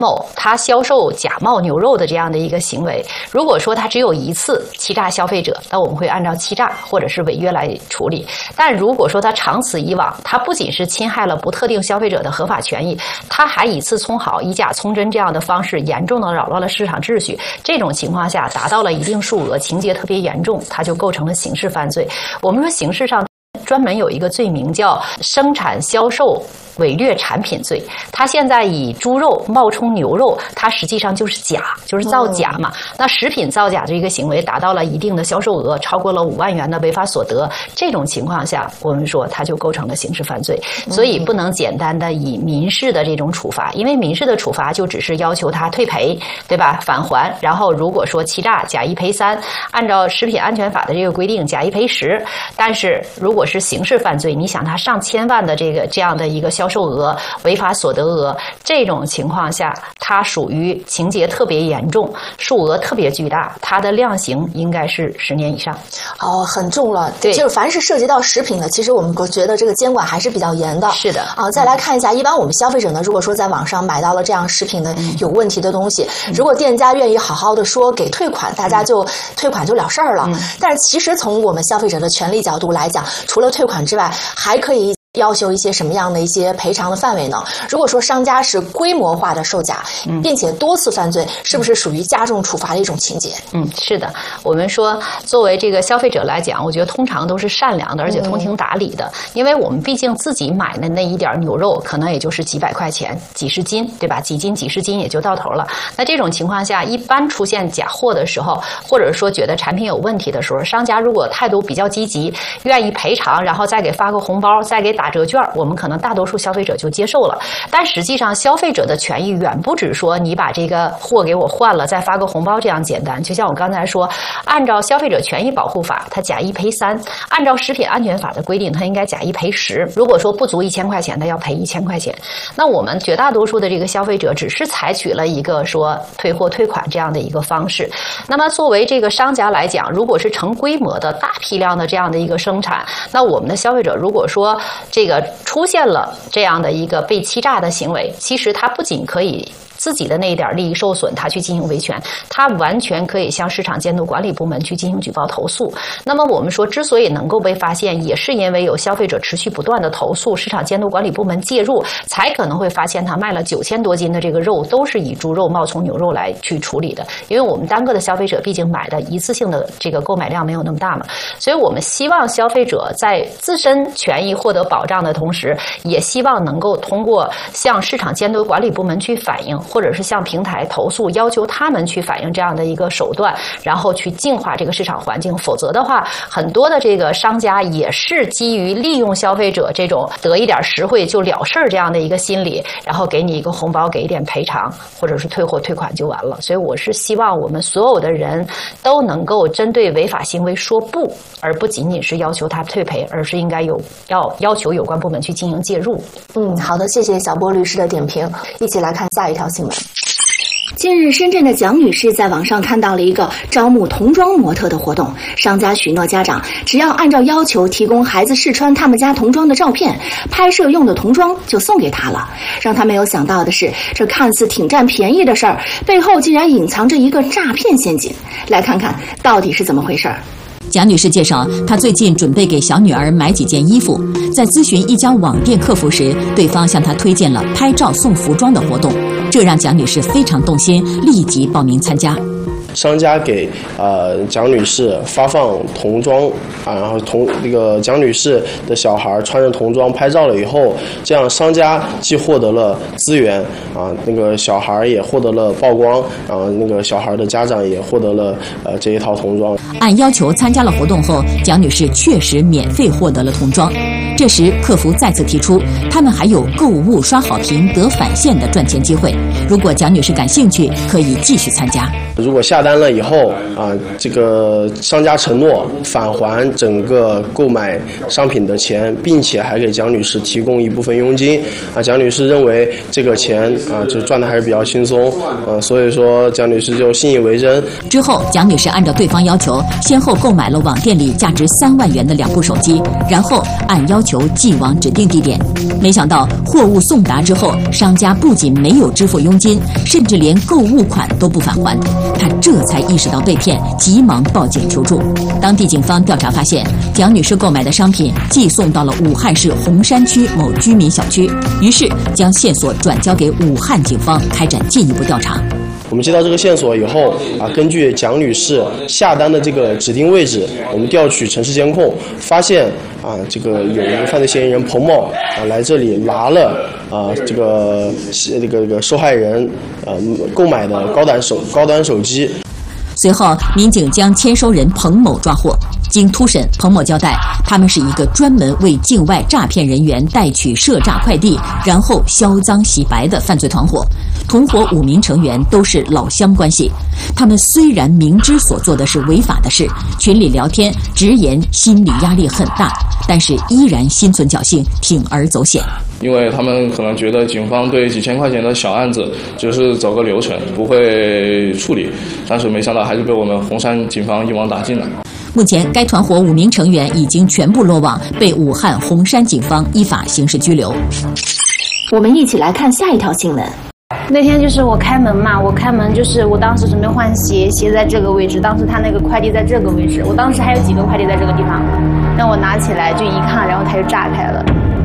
某他销售假冒牛肉的这样的一个行为，如果说他只有一次欺诈消费者，那我们会按照欺诈或者是违约来处理。但如果说他长此以往，他不仅是侵害了不特定消费者的合法权益，他还以次充好、以假充真这样的方式，严重的扰乱了市场秩序。这种情况下，达到了一定数额，情节特别严重，它就构成了刑事犯罪。我们说刑事上专门有一个罪名叫生产销售伪劣产品罪，它现在以猪肉冒充牛肉，它实际上就是假，就是造假嘛。那食品造假这个行为达到了一定的销售额，超过了5万元的违法所得，这种情况下，我们说它就构成了刑事犯罪。所以不能简单的以民事的这种处罚，因为民事的处罚就只是要求他退赔，对吧？返还，然后如果说欺诈，假一赔3，按照食品安全法的这个规定，假一赔10。但是如果是刑事犯罪，你想他上千万的这样的一个销售额、违法所得额，这种情况下，它属于情节特别严重，数额特别巨大，它的量刑应该是10年以上。 哦，很重了。 对， 就是凡是涉及到食品的，其实我们觉得这个监管还是比较严的。 是的。 再来看一下，一般我们消费者呢，如果说在网上买到了这样食品的有问题的东西，如果店家愿意好好的说给退款，大家就退款就了事儿了。但是其实从我们消费者的权利角度来讲，除了退款之外，还可以要求一些什么样的一些赔偿的范围呢？如果说商家是规模化的售假，并且多次犯罪，是不是属于加重处罚的一种情节？ 是的。我们说，作为这个消费者来讲，我觉得通常都是善良的，而且通情达理的，因为我们毕竟自己买的那一点牛肉，可能也就是几百块钱、几十斤，对吧？几斤、几十斤也就到头了。那这种情况下，一般出现假货的时候，或者说觉得产品有问题的时候，商家如果态度比较积极，愿意赔偿，然后再给发个红包，再给打折券，我们可能大多数消费者就接受了。但实际上，消费者的权益远不止说你把这个货给我换了，再发个红包这样简单。就像我刚才说，按照消费者权益保护法，它假一赔3；按照食品安全法的规定，它应该假一赔10。如果说不足1000块钱，它要赔1000块钱。那我们绝大多数的这个消费者只是采取了一个说退货退款这样的一个方式。那么作为这个商家来讲，如果是成规模的大批量的这样的一个生产，那我们的消费者如果说这个出现了这样的一个被欺诈的行为，其实它不仅可以自己的那一点利益受损，他去进行维权，他完全可以向市场监督管理部门去进行举报投诉。那么我们说，之所以能够被发现，也是因为有消费者持续不断的投诉，市场监督管理部门介入，才可能会发现他卖了9000多斤的这个肉都是以猪肉冒充牛肉来去处理的。因为我们单个的消费者毕竟买的一次性的这个购买量没有那么大嘛，所以我们希望消费者在自身权益获得保障的同时，也希望能够通过向市场监督管理部门去反映，或者是向平台投诉，要求他们去反映这样的一个手段，然后去净化这个市场环境。否则的话，很多的这个商家也是基于利用消费者这种得一点实惠就了事儿这样的一个心理，然后给你一个红包，给一点赔偿，或者是退货退款就完了。所以我是希望我们所有的人都能够针对违法行为说不，而不仅仅是要求他退赔，而是应该要求有关部门去进行介入。 好的，谢谢小波律师的点评。一起来看下一条新闻。 近日，深圳的蒋女士在网上看到了一个招募童装模特的活动，商家许诺家长只要按照要求提供孩子试穿他们家童装的照片，拍摄用的童装就送给他了。让他没有想到的是，这看似挺占便宜的事儿，背后竟然隐藏着一个诈骗陷阱。来看看到底是怎么回事儿。 蒋女士介绍，她最近准备给小女儿买几件衣服，在咨询一家网店客服时，对方向她推荐了拍照送服装的活动，这让蒋女士非常动心，立即报名参加。 商家给蒋女士发放童装然后那个蒋女士的小孩穿着童装拍照了以后，这样商家既获得了资源那个小孩也获得了曝光，然后那个小孩的家长也获得了这一套童装。 按要求参加了活动后，蒋女士确实免费获得了童装。这时客服再次提出，他们还有购物刷好评得返现的赚钱机会，如果蒋女士感兴趣，可以继续参加。 如果下单了以后这个商家承诺返还整个购买商品的钱，并且还给蒋女士提供一部分佣金蒋女士认为这个钱就赚的还是比较轻松所以说蒋女士就信以为真。 之后，蒋女士按照对方要求，先后购买了网店里价值3万元的2部手机，然后按要求寄往指定地点。没想到货物送达之后，商家不仅没有支付佣金，甚至连购物款都不返还。她这才意识到被骗，急忙报警求助。当地警方调查发现，蒋女士购买的商品寄送到了武汉市洪山区某居民小区，于是将线索转交给武汉警方开展进一步调查。 我们接到这个线索以后根据蒋女士下单的这个指定位置，我们调取城市监控，发现这个有一个犯罪嫌疑人彭某来这里拿了这个受害人购买的高端手机。 随后，民警将签收人彭某抓获。经突审，彭某交代，他们是一个专门为境外诈骗人员代取涉诈快递，然后销赃洗白的犯罪团伙。同伙5名成员都是老乡关系。他们虽然明知所做的是违法的事，群里聊天直言心理压力很大，但是依然心存侥幸，铤而走险。 因为他们可能觉得警方对几千块钱的小案子就是走个流程，不会处理，但是没想到还是被我们洪山警方一网打尽了。 目前，该团伙5名成员已经全部落网，被武汉洪山警方依法刑事拘留。 我们一起来看下一条新闻。 那天就是我开门嘛，我开门就是我当时准备换鞋，鞋在这个位置，当时他那个快递在这个位置，我当时还有几个快递在这个地方，让我拿起来就一看，然后他就炸开了。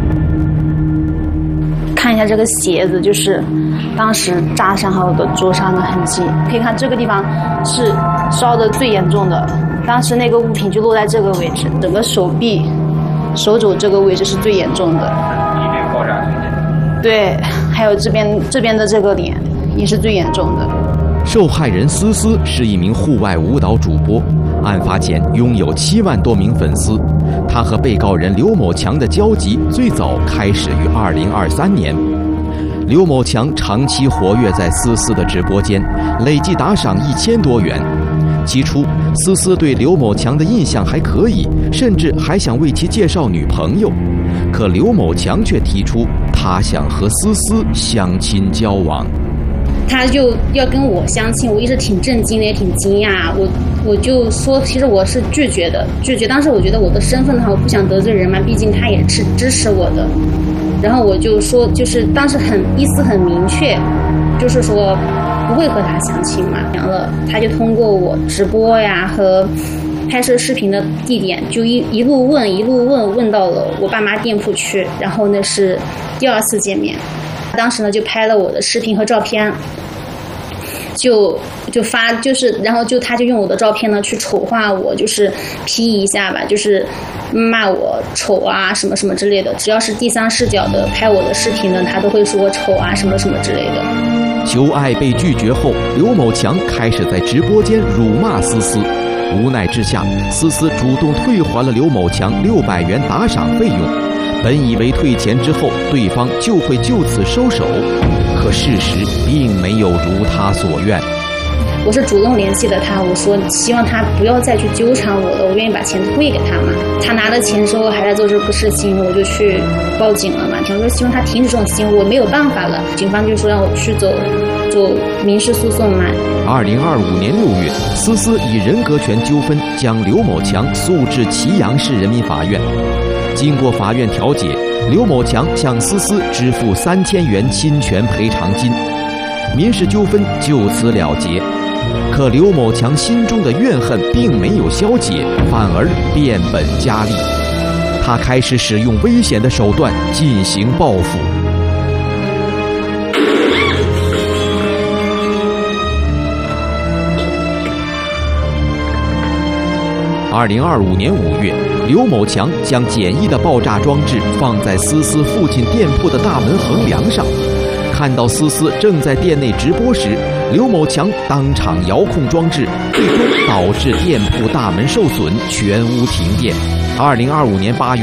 看一下这个鞋子，就是当时炸伤后的灼伤的痕迹，可以看这个地方是烧的最严重的，当时那个物品就落在这个位置，整个手臂、手肘这个位置是最严重的。 里面爆炸痕迹。 对，还有这边的这个脸也是最严重的。 受害人思思是一名户外舞蹈主播，案发前拥有7万多名粉丝。他和被告人刘某强的交集最早开始于2023年。刘某强长期活跃在思思的直播间，累计打赏1000多元。起初，思思对刘某强的印象还可以，甚至还想为其介绍女朋友。可刘某强却提出，他想和思思相亲交往。 他就要跟我相亲，我一直挺震惊的，也挺惊讶。我就说，其实我是拒绝的。当时我觉得我的身份的话，我不想得罪人嘛，毕竟他也是支持我的。然后我就说，就是当时意思很明确，就是说不会和他相亲嘛。然后他就通过我直播呀和拍摄视频的地点，就一路问到了我爸妈店铺去。然后那是第2次见面。当时呢就拍了我的视频和照片，就发，然后他就用我的照片呢去丑化我，就是 P 一下吧，就是骂我丑啊什么什么之类的。只要是第3视角的拍我的视频呢，他都会说我丑啊什么什么之类的。 求爱被拒绝后，刘某强开始在直播间辱骂思思。无奈之下，思思主动退还了刘某强600元打赏费用。本以为退钱之后对方就会就此收手，可事实并没有如他所愿。 我是主动联系的他，我说希望他不要再去纠缠我了，我愿意把钱退给他嘛。他拿了钱之后还在做这个事情，我就去报警了嘛。我说希望他停止这种行为，我没有办法了。警方就说让我去走民事诉讼嘛。 2025年6月，思思以人格权纠纷将刘某强诉至祁阳市人民法院。经过法院调解，刘某强向思思支付3000元侵权赔偿金，民事纠纷就此了结。可刘某强心中的怨恨并没有消解，反而变本加厉。他开始使用危险的手段进行报复。2025年5月，刘某强将简易的爆炸装置放在思思父亲店铺的大门横梁上。看到思思正在店内直播时，刘某强当场遥控装置，最终导致店铺大门受损，全屋停电。2025年8月，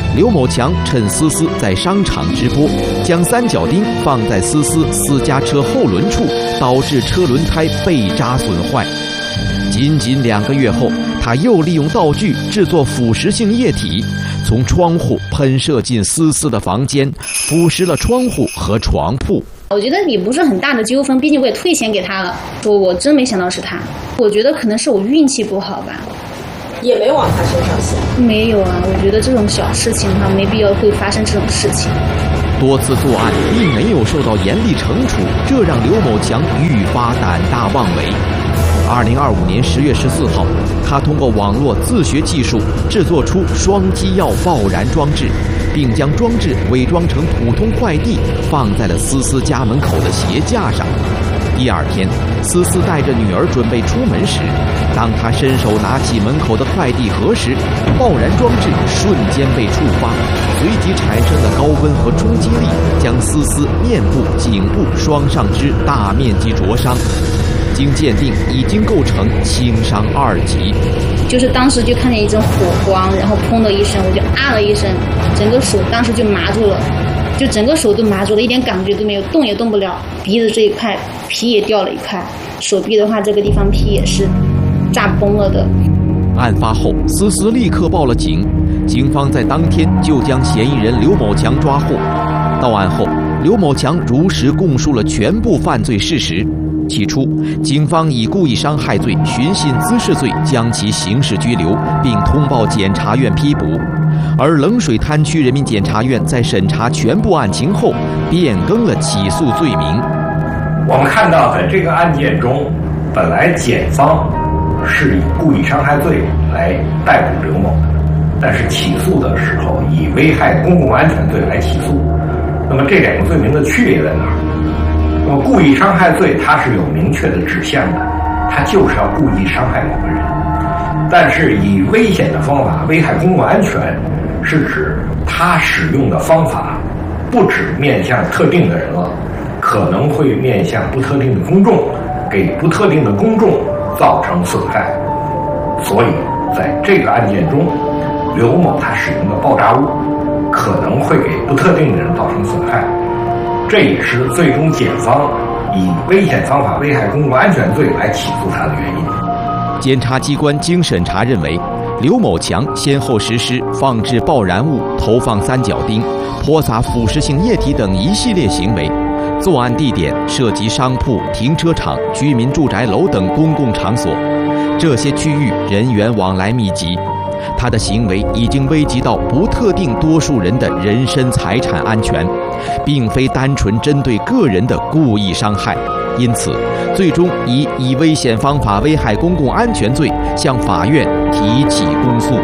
刘某强趁思思在商场直播，将三角钉放在思思私家车后轮处，导致车轮胎被扎损坏。仅2个月后，他又利用道具制作腐蚀性液体，从窗户喷射进思思的房间，腐蚀了窗户和床铺。 我觉得也不是很大的纠纷，毕竟我也退钱给他了。我真没想到是他，我觉得可能是我运气不好吧。 也没往他身上想。 没有啊，我觉得这种小事情的话，没必要会发生这种事情。 多次作案并没有受到严厉惩处，这让刘某强愈发胆大妄为。2025年10月14号，他通过网络自学技术制作出双击药爆燃装置，并将装置伪装成普通快递，放在了思思家门口的鞋架上。第二天，思思带着女儿准备出门时，当他伸手拿起门口的快递盒时，爆燃装置瞬间被触发，随即产生的高温和冲击力将思思面部、颈部双上肢大面积灼伤。经鉴定，已经构成轻伤2级。 就是当时就看见一阵火光，然后砰的一声，我就啊了一声，整个手当时就麻住了，就整个手都麻住了，一点感觉都没有，动也动不了。鼻子这一块皮也掉了一块，手臂的话这个地方皮也是炸崩了的。 案发后，思思立刻报了警，警方在当天就将嫌疑人刘某强抓获。到案后，刘某强如实供述了全部犯罪事实。起初，警方以故意伤害罪、寻衅滋事罪将其刑事拘留，并通报检察院批捕。而冷水滩区人民检察院在审查全部案情后，变更了起诉罪名。 我们看到，在这个案件中，本来检方是以故意伤害罪来逮捕刘某的，但是起诉的时候以危害公共安全罪来起诉。那么这2个罪名的区别在哪儿？那么故意伤害罪它是有明确的指向的，它就是要故意伤害某个人。但是以危险的方法危害公共安全，是指他使用的方法不只面向特定的人了，可能会面向不特定的公众，给不特定的公众造成损害。所以在这个案件中，刘某他使用的爆炸物可能会给不特定的人造成损害，这也是最终检方以危险方法危害公共安全罪来起诉他的原因。 检察机关经审查认为，刘某强先后实施放置爆燃物、投放三角钉、泼洒腐蚀性液体等一系列行为。作案地点涉及商铺、停车场、居民住宅楼等公共场所，这些区域人员往来密集。他的行为已经危及到不特定多数人的人身财产安全，并非单纯针对个人的故意伤害，因此最终以危险方法危害公共安全罪向法院提起公诉。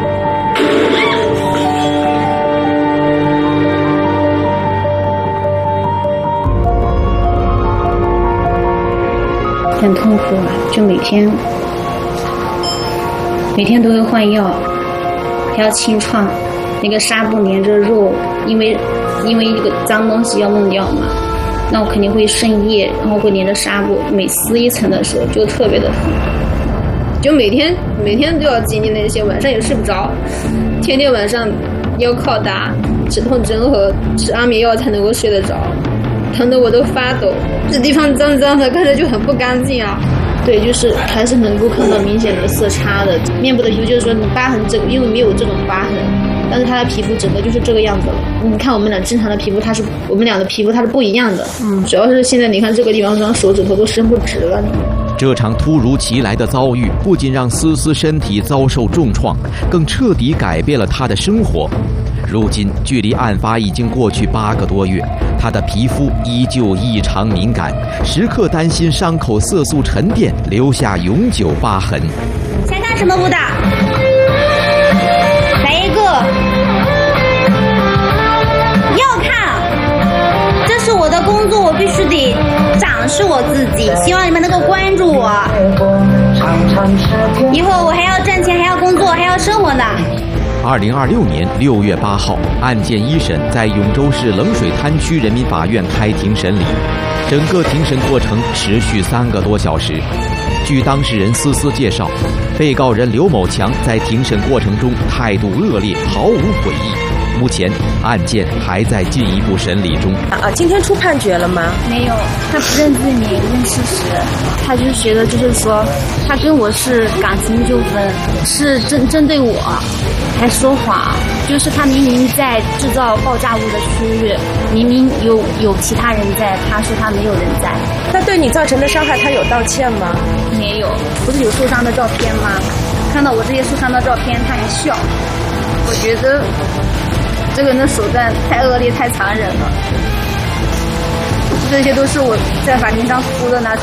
很痛苦啊，就每天都会换药，还要清创，那个纱布连着肉，因为一个脏东西要弄掉嘛，那我肯定会渗液，然后会连着纱布，每撕一层的时候就特别的疼，就每天都要经历那些，晚上也睡不着，天天晚上要靠打止痛针和吃安眠药才能够睡得着，疼得我都发抖，这地方脏脏的，看着就很不干净啊。对，就是还是能够看到明显的色差的。面部的皮肤就是说你疤痕这个，因为没有这种疤痕，但是他的皮肤整个就是这个样子了。你看我们俩正常的皮肤，我们俩的皮肤它是不一样的。主要是现在你看这个地方上手指头都伸不直了。 这场突如其来的遭遇不仅让思思身体遭受重创，更彻底改变了她的生活。如今距离案发已经过去8个多月，她的皮肤依旧异常敏感，时刻担心伤口色素沉淀留下永久疤痕。 想看什么舞蹈？来一个。要看，这是我的工作，我必须得展示我自己，希望你们能够关注我。以后我还要挣钱，还要工作，还要生活呢。 2026年6月8号，案件一审在永州市冷水滩区人民法院开庭审理，整个庭审过程持续3个多小时。据当事人思思介绍，被告人刘某强在庭审过程中态度恶劣，毫无悔意， 目前案件还在进一步审理中。 今天出判决了吗？ 没有，他不认罪名，认事实。他就是觉得，就是说，他跟我是感情纠纷，是针对我，还说谎。就是他明明在制造爆炸物的区域，明明有其他人在，他说他没有人在。 他对你造成的伤害，他有道歉吗？ 没有，不是有受伤的照片吗？看到我这些受伤的照片，他还笑。我觉得这个人的手段太恶劣、太残忍了。这些都是我在法庭上哭的那场